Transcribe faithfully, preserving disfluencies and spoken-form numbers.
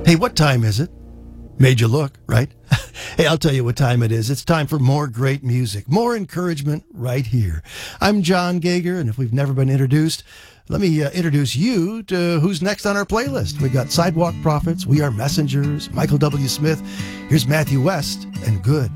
Hey, what time is it? Made you look, right? Hey, I'll tell you what time it is. It's time for more great music, more encouragement right here. I'm John Gager, and if we've never been introduced, let me uh, introduce you to who's next on our playlist. We've got Sidewalk Prophets, We Are Messengers, Michael W. Smith. Here's Matthew West and Good.